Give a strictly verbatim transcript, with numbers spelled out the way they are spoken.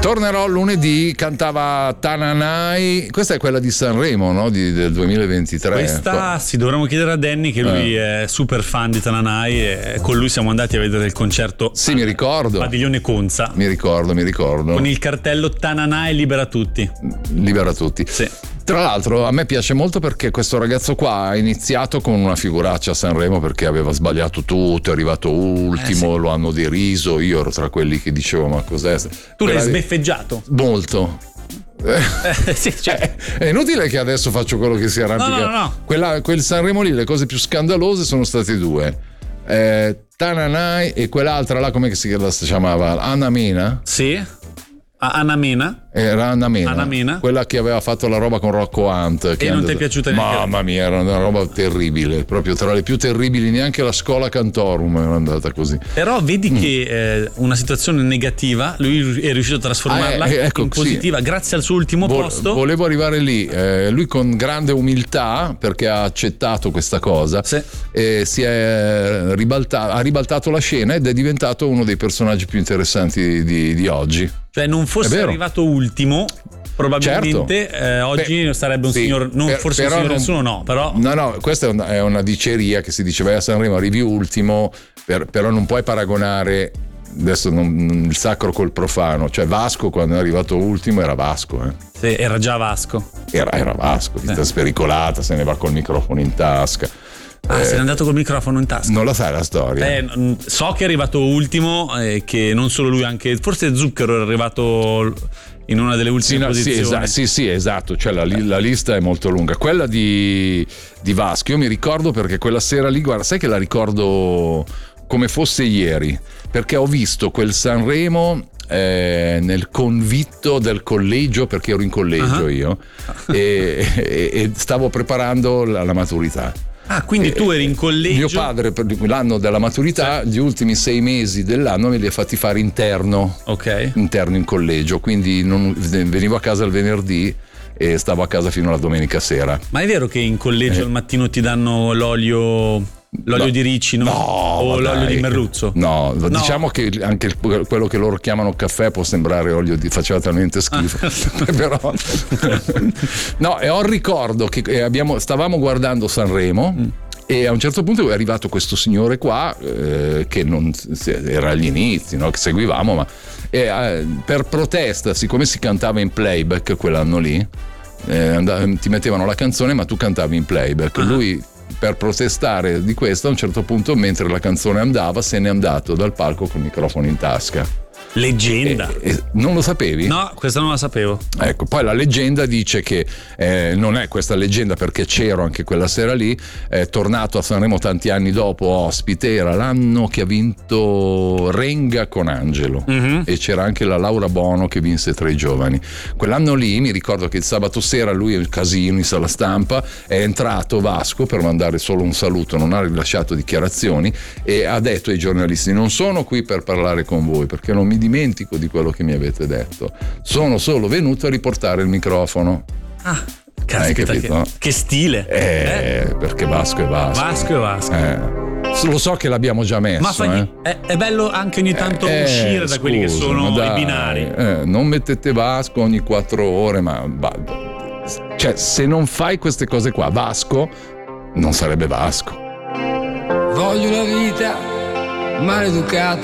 Tornerò lunedì, cantava Tananai, questa è quella di Sanremo, no? Di, del duemilaventitré. Questa sì, dovremmo chiedere a Danny, che lui eh. è super fan di Tananai, e con lui siamo andati a vedere il concerto. Sì, mi ricordo. Padiglione Conza. Mi ricordo, mi ricordo. Con il cartello Tananai libera tutti. Libera tutti. Sì. Tra l'altro a me piace molto perché questo ragazzo qua ha iniziato con una figuraccia a Sanremo perché aveva sbagliato tutto, è arrivato ultimo, eh sì. Lo hanno deriso, io ero tra quelli che dicevo ma cos'è? Tu l'hai sbeffeggiato? Molto. Eh, sì, cioè. È inutile che adesso faccio quello che si arrampica. No, no, no. Quella, quel Sanremo lì, le cose più scandalose sono state due. Eh, Tananai e quell'altra là, come si chiamava? Anna Mena? Sì. Anna Mena? Era Anna Mena, Anna Mena, quella che aveva fatto la roba con Rocco Hunt. E non ti è piaciuta neanche? Mamma mia, era una roba terribile, proprio tra le più terribili, neanche la Scola Cantorum era andata così. Però vedi mm. che eh, una situazione negativa lui è riuscito a trasformarla ah, eh, ecco, in positiva, sì. Grazie al suo ultimo Vo- posto. Volevo arrivare lì, eh, lui con grande umiltà, perché ha accettato questa cosa, sì. e si è ribaltato, ha ribaltato la scena ed è diventato uno dei personaggi più interessanti di, di oggi. Cioè non fosse arrivato ultimo, probabilmente certo. eh, oggi Beh, sarebbe un sì, signor, non per, forse un signor non, nessuno, no, però. No, no, questa è una, è una diceria che si dice vai a Sanremo, arrivi ultimo, per, però non puoi paragonare adesso non, il sacro col profano, cioè Vasco quando è arrivato ultimo era Vasco. Eh. Sì, era già Vasco. Era, era Vasco, vita sì. spericolata, se ne va col microfono in tasca. Ah, eh, se n'è andato col microfono in tasca. Non la sai la storia? Eh, so che è arrivato ultimo, e eh, che non solo lui, anche forse Zucchero è arrivato in una delle ultime sì, no, posizioni. Sì, esa- sì, sì, esatto. Cioè la, la lista è molto lunga. Quella di, di Vasco, io mi ricordo perché quella sera lì, guarda, sai che la ricordo come fosse ieri, perché ho visto quel Sanremo Eh, nel convitto del collegio, perché ero in collegio uh-huh. io e, e, e stavo preparando la, la maturità. Ah, quindi tu eri in collegio? Mio padre per l'anno della maturità, sì. Gli ultimi sei mesi dell'anno me li ha fatti fare interno, ok, interno in collegio, quindi non, venivo a casa il venerdì e stavo a casa fino alla domenica sera. Ma è vero che in collegio eh. al mattino ti danno l'olio l'olio no. di ricino no, o l'olio dai. di merluzzo? No, no, diciamo che anche il, quello che loro chiamano caffè può sembrare olio di, faceva talmente schifo. Però no, e ho il ricordo che abbiamo, stavamo guardando Sanremo mm. e a un certo punto è arrivato questo signore qua eh, che non era agli inizi, no? Che seguivamo, ma e, eh, per protesta, siccome si cantava in playback quell'anno lì, eh, and- ti mettevano la canzone ma tu cantavi in playback. Uh-huh. Lui per protestare di questo a un certo punto, mentre la canzone andava, se n'è andato dal palco col microfono in tasca. Leggenda. E, e non lo sapevi? No, questa non la sapevo. Ecco, poi la leggenda dice che eh, non è questa leggenda perché c'ero anche quella sera lì, è tornato a Sanremo tanti anni dopo ospite, era l'anno che ha vinto Renga con Angelo mm-hmm. e c'era anche la Laura Bono che vinse tra i giovani. Quell'anno lì mi ricordo che il sabato sera lui è il casino in sala stampa, è entrato Vasco per mandare solo un saluto, non ha rilasciato dichiarazioni e ha detto ai giornalisti: non sono qui per parlare con voi perché non mi dimentico di quello che mi avete detto, sono solo venuto a riportare il microfono. Ah, caspita, che, che stile eh, eh? Perché Vasco è Vasco Vasco è Vasco eh. Lo so che l'abbiamo già messo, ma fagli, eh. è, è bello anche ogni tanto eh, uscire da scusa, quelli che sono dai, i binari eh, non mettete Vasco ogni quattro ore, ma cioè se non fai queste cose qua Vasco non sarebbe Vasco. Voglio una vita maleducata